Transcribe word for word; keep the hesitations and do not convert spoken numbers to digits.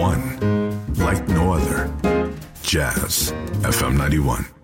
One like no other. Jazz F M ninety-one.